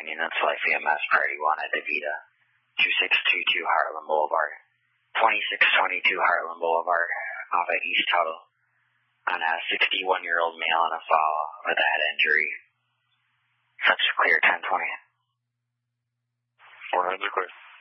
Units Life EMS Priority 1 at Davita, 2622 Heartland Boulevard, 2622 Heartland Boulevard, off at East Tuttle, on a 61-year-old male on a fall with a head injury. Such clear 1020. 400 clear.